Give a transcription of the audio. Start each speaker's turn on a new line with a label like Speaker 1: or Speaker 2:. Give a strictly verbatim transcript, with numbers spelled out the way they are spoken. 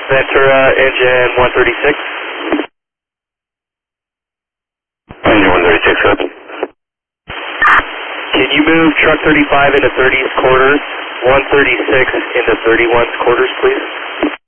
Speaker 1: Ventura, engine one thirty-six.
Speaker 2: Engine one thirty-six, good.
Speaker 1: Can you move truck thirty-five into thirties quarters, one thirty-six into thirty-ones quarters, please?